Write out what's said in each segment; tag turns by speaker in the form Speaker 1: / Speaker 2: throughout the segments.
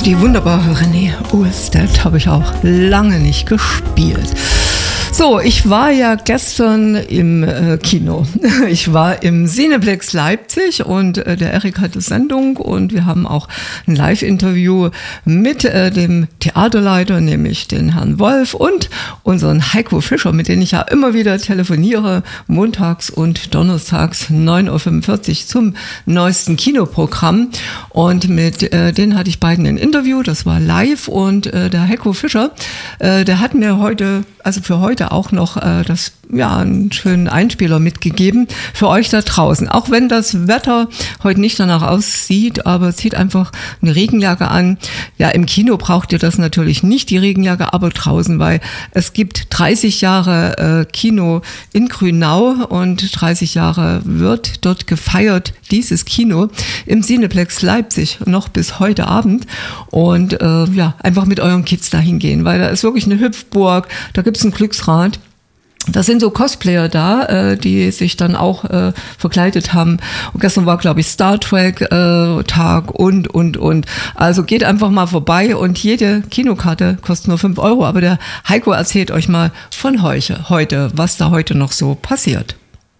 Speaker 1: Die wunderbare Renée Ohlstedt habe ich auch lange nicht gespielt. So, ich war ja gestern im Kino. Ich war im Cineplex Leipzig und der Erik hatte Sendung und wir haben auch ein Live-Interview mit dem Theaterleiter, nämlich den Herrn Wolf und unseren Heiko Fischer, mit dem ich ja immer wieder telefoniere, montags und donnerstags 9.45 Uhr zum neuesten Kinoprogramm. Und mit denen hatte ich beiden ein Interview, das war live und der Heiko Fischer, der hat mir heute, also für heute auch noch einen schönen Einspieler mitgegeben für euch da draußen. Auch wenn das Wetter heute nicht danach aussieht, aber zieht einfach eine Regenjacke an. Ja, im Kino braucht ihr das natürlich nicht, die Regenjacke, aber draußen, weil es gibt 30 Jahre Kino in Grünau und 30 Jahre wird dort gefeiert, dieses Kino im Cineplex Leipzig, noch bis heute Abend. Und einfach mit euren Kids dahin gehen, weil da ist wirklich eine Hüpfburg, da gibt es ein Glücksrad. Da sind so Cosplayer da, die sich dann auch verkleidet haben. Und gestern war, glaube ich, Star Trek Tag und. Also geht einfach mal vorbei und jede Kinokarte kostet nur 5 Euro. Aber der Heiko erzählt euch mal von heute, was da heute noch so passiert.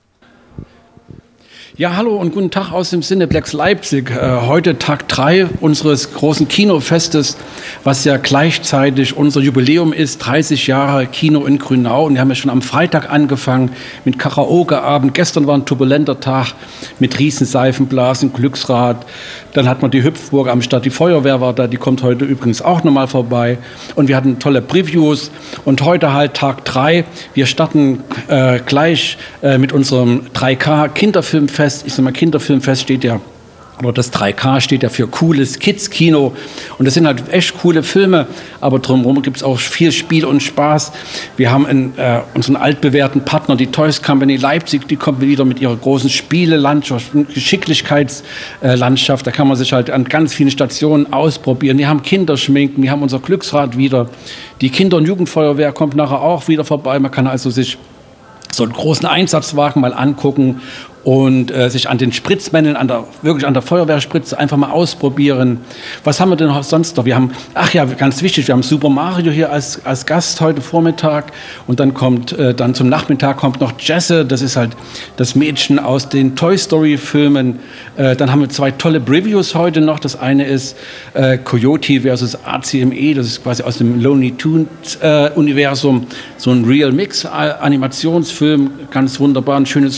Speaker 2: Ja, hallo und guten Tag aus dem Cineplex Leipzig. Heute Tag 3 unseres großen Kinofestes, was ja gleichzeitig unser Jubiläum ist, 30 Jahre Kino in Grünau. Und wir haben ja schon am Freitag angefangen mit Karaoke-Abend. Gestern war ein turbulenter Tag mit Riesenseifenblasen, Glücksrad. Dann hat man die Hüpfburg am Start, die Feuerwehr war da, die kommt heute übrigens auch nochmal vorbei. Und wir hatten tolle Previews und heute halt Tag 3. Wir starten gleich mit unserem 3K Kinderfilmfest. Ich sag mal, Kinderfilmfest steht ja, oder das 3K steht ja für cooles Kids-Kino. Und das sind halt echt coole Filme, aber drumherum gibt es auch viel Spiel und Spaß. Wir haben unseren altbewährten Partner, die Toys Company Leipzig, die kommt wieder mit ihrer großen Spielelandschaft, Geschicklichkeitslandschaft. Da kann man sich halt an ganz vielen Stationen ausprobieren. Wir haben Kinderschminken, wir haben unser Glücksrad wieder. Die Kinder- und Jugendfeuerwehr kommt nachher auch wieder vorbei. Man kann also sich so einen großen Einsatzwagen mal angucken und sich an den Spritzmännern, wirklich an der Feuerwehrspritze einfach mal ausprobieren. Was haben wir denn sonst noch? Wir haben, ganz wichtig, wir haben Super Mario hier als Gast heute Vormittag und dann kommt, dann zum Nachmittag kommt noch Jesse, das ist halt das Mädchen aus den Toy Story Filmen. Dann haben wir 2 tolle Previews heute noch. Das eine ist Coyote versus ACME, das ist quasi aus dem Looney Tunes Universum, so ein Real Mix Animationsfilm, ganz wunderbar, ein schöner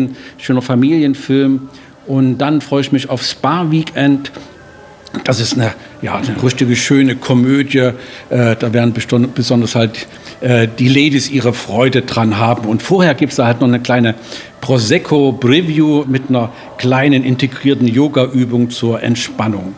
Speaker 2: Familienfilm. Und dann freue ich mich auf Spa Weekend. Das ist eine richtige schöne Komödie. Da werden besonders halt die Ladies ihre Freude dran haben. Und vorher gibt es da halt noch eine kleine Prosecco-Preview mit einer kleinen integrierten Yoga-Übung zur Entspannung.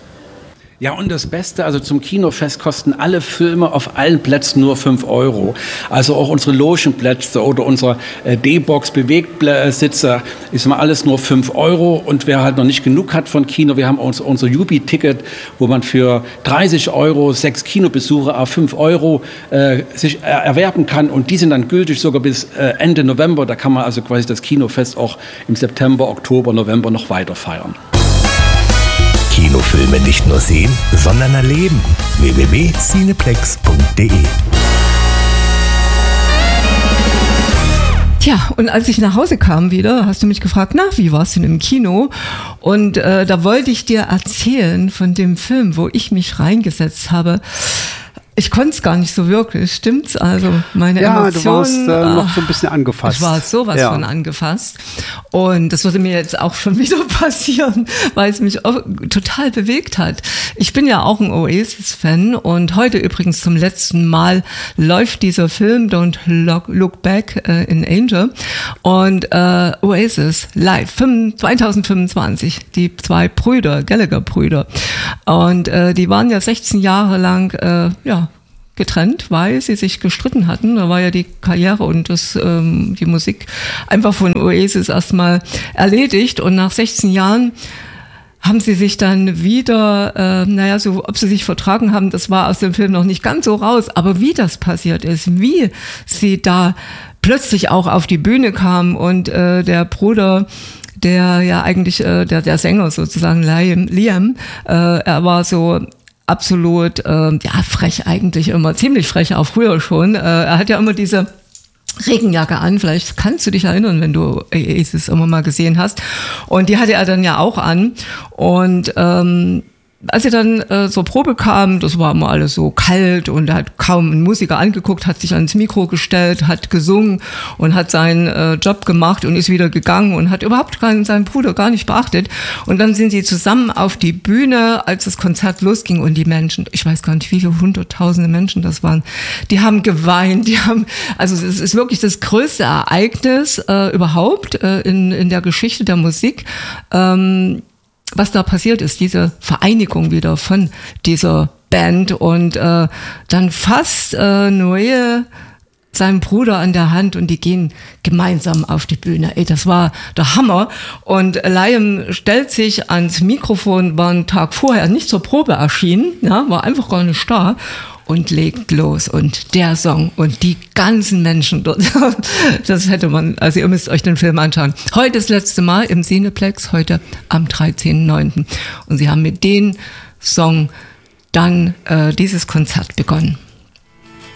Speaker 2: Ja, und das Beste, also zum Kinofest kosten alle Filme auf allen Plätzen nur 5 Euro. Also auch unsere Logenplätze oder unsere D-Box Bewegtsitze, ist mal alles nur 5 Euro. Und wer halt noch nicht genug hat von Kino, wir haben unser Jubi-Ticket, wo man für 30 Euro 6 Kinobesuche à 5 Euro sich erwerben kann. Und die sind dann gültig sogar bis Ende November. Da kann man also quasi das Kinofest auch im September, Oktober, November noch weiter feiern.
Speaker 3: Kinofilme nicht nur sehen, sondern erleben. www.cineplex.de.
Speaker 1: Tja, und als ich nach Hause kam wieder, hast du mich gefragt, wie war's denn im Kino? Und da wollte ich dir erzählen von dem Film, wo ich mich reingesetzt habe. Ich konnte es gar nicht so wirklich, stimmt's? Also meine Emotionen.
Speaker 4: Du warst noch so ein bisschen angefasst.
Speaker 1: Ich war sowas von angefasst. Und das würde mir jetzt auch schon wieder passieren, weil es mich auch total bewegt hat. Ich bin ja auch ein Oasis-Fan und heute übrigens zum letzten Mal läuft dieser Film Don't Look Back in Anger. Und Oasis live 2025, die 2 Brüder, Gallagher-Brüder. Und die waren ja 16 Jahre lang, getrennt, weil sie sich gestritten hatten. Da war ja die Karriere und die Musik einfach von Oasis erstmal erledigt. Und nach 16 Jahren haben sie sich dann wieder, so ob sie sich vertragen haben, das war aus dem Film noch nicht ganz so raus. Aber wie das passiert ist, wie sie da plötzlich auch auf die Bühne kamen und der Bruder, der ja eigentlich der Sänger sozusagen, Liam, er war so absolut, frech eigentlich immer, ziemlich frech, auch früher schon. Er hat ja immer diese Regenjacke an, vielleicht kannst du dich erinnern, wenn du Oasis immer mal gesehen hast. Und die hatte er dann ja auch an. Und als er dann zur Probe kam, das war immer alles so kalt und er hat kaum einen Musiker angeguckt, hat sich ans Mikro gestellt, hat gesungen und hat seinen Job gemacht und ist wieder gegangen und hat überhaupt seinen Bruder gar nicht beachtet. Und dann sind sie zusammen auf die Bühne, als das Konzert losging und die Menschen, ich weiß gar nicht, wie viele hunderttausende Menschen das waren, die haben geweint, also es ist wirklich das größte Ereignis überhaupt in der Geschichte der Musik. Was da passiert ist, diese Vereinigung wieder von dieser Band und dann fasst Noel seinen Bruder an der Hand und die gehen gemeinsam auf die Bühne. Das war der Hammer. Und Liam stellt sich ans Mikrofon, war einen Tag vorher nicht zur Probe erschienen, ja, war einfach gar nicht da. Und legt los und der Song und die ganzen Menschen dort, das hätte man, also ihr müsst euch den Film anschauen. Heute das letzte Mal im Cineplex, heute am 13.09. Und sie haben mit dem Song dann dieses Konzert begonnen.